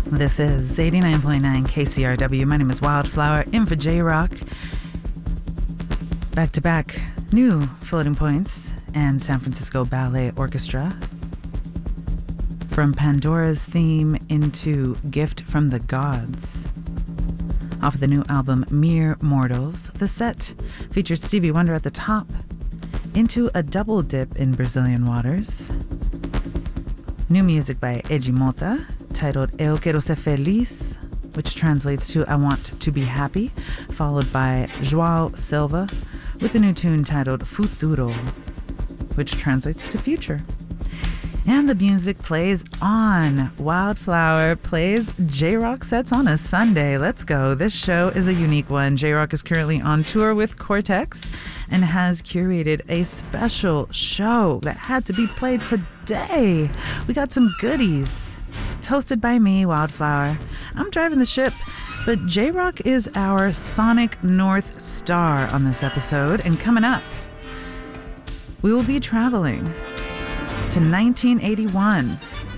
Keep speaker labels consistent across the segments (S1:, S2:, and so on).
S1: This is 89.9 KCRW. My name is Wildflower, in for J-Rock. Back-to-back new Floating Points and San Francisco Ballet Orchestra. From Pandora's Theme into Gift from the Gods. Off of the new album Mere Mortals, the set features Stevie Wonder at the top, into a double dip in Brazilian waters. New music by Eji Mota, titled Eu Quero Ser Feliz, which translates to I Want to Be Happy, followed by João Silva with a new tune titled Futuro, which translates to future. And the music plays on. Wildflower plays J-Rock sets on a Sunday. Let's go. This show is a unique one. J-Rock is currently on tour with Cortex and has curated a special show that had to be played today. We got some goodies. It's hosted by me, Wildflower. I'm driving the ship, but J-Rock is our Sonic North Star on this episode. And coming up, we will be traveling to 1981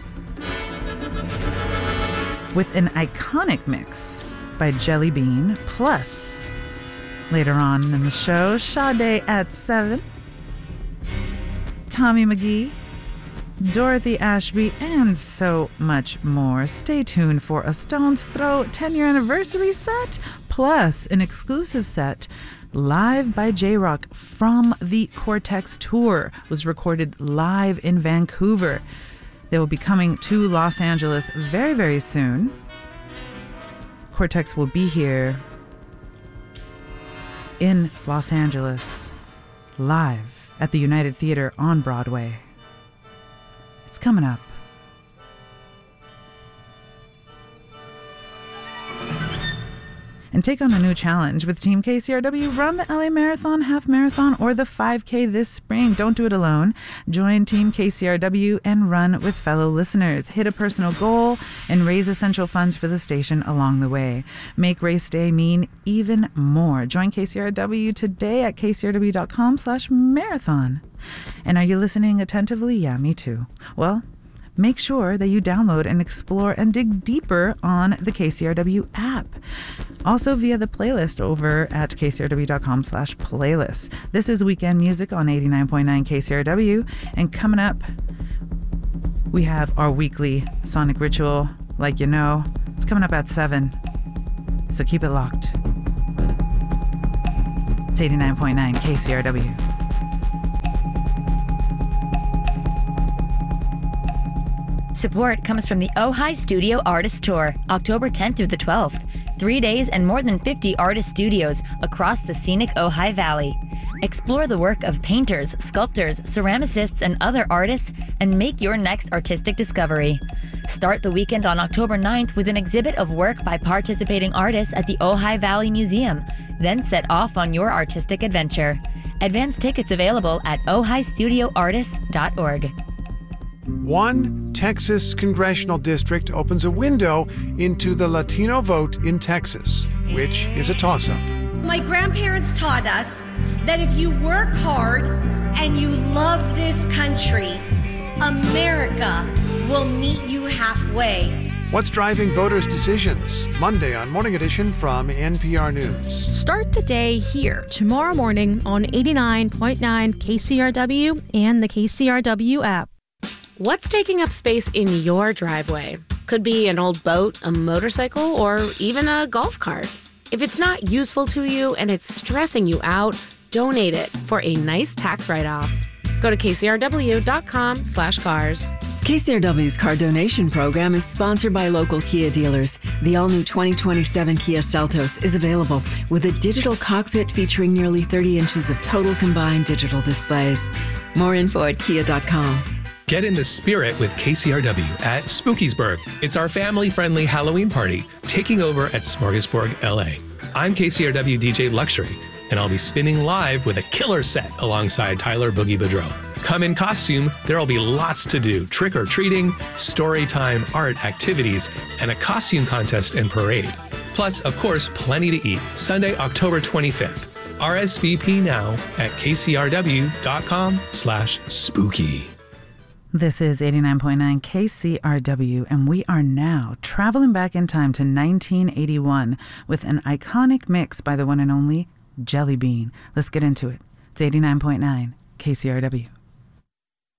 S1: with an iconic mix by Jelly Bean, plus later on in the show, Sade at 7, Tommy McGee, Dorothy Ashby, and so much more. Stay tuned for a Stone's Throw 10-year anniversary set, plus an exclusive set live by J-Rock from the Cortex tour. Was recorded live in Vancouver. They will be coming to Los Angeles very, very soon. Cortex will be here in Los Angeles live at the United Theater on Broadway. It's coming up. And take on a new challenge with Team KCRW. Run the LA Marathon, Half Marathon, or the 5K this spring. Don't do it alone. Join Team KCRW and run with fellow listeners. Hit a personal goal and raise essential funds for the station along the way. Make race day mean even more. Join KCRW today at kcrw.com/marathon. And are you listening attentively? Yeah, me too. Well, make sure that you download and explore and dig deeper on the KCRW app. Also via the playlist over at kcrw.com/playlist. This is Weekend Music on 89.9 KCRW. And coming up, we have our weekly Sonic Ritual, like you know. It's coming up at 7. So keep it locked. It's 89.9 KCRW.
S2: Support comes from the Ojai Studio Artist Tour, October 10th through the 12th. 3 days and more than 50 artist studios across the scenic Ojai Valley. Explore the work of painters, sculptors, ceramicists, and other artists, and make your next artistic discovery. Start the weekend on October 9th with an exhibit of work by participating artists at the Ojai Valley Museum. Then set off on your artistic adventure. Advance tickets available at ohaistudioartists.org.
S3: One Texas congressional district opens a window into the Latino vote in Texas, which is a toss-up.
S4: My grandparents taught us that if you work hard and you love this country, America will meet you halfway.
S3: What's driving voters' decisions? Monday on Morning Edition from NPR News.
S5: Start the day here tomorrow morning on 89.9 KCRW and the KCRW app. What's taking up space in your driveway? Could be an old boat, a motorcycle, or even a golf cart. If it's not useful to you and it's stressing you out, donate it for a nice tax write-off. Go to kcrw.com/cars.
S6: KCRW's car donation program is sponsored by local Kia dealers. The all-new 2027 Kia Seltos is available with a digital cockpit featuring nearly 30 inches of total combined digital displays. More info at kia.com.
S7: Get in the spirit with KCRW at Spookiesburg. It's our family-friendly Halloween party taking over at Smorgasburg, LA. I'm KCRW DJ Luxury, and I'll be spinning live with a killer set alongside Tyler Boogie Boudreaux. Come in costume, there'll be lots to do. Trick-or-treating, story time, art, activities, and a costume contest and parade. Plus, of course, plenty to eat. Sunday, October 25th. RSVP now at kcrw.com/spooky.
S1: This is 89.9 KCRW, and we are now traveling back in time to 1981 with an iconic mix by the one and only Jelly Bean. Let's get into it. It's 89.9 KCRW.